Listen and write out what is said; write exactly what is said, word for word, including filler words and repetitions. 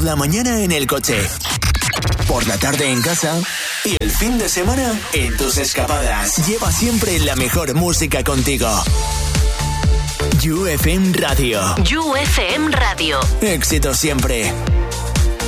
la mañana en el coche, por la tarde en casa y el fin de semana en tus escapadas. Lleva siempre la mejor música contigo. You F M Radio. You F M Radio. Éxito siempre.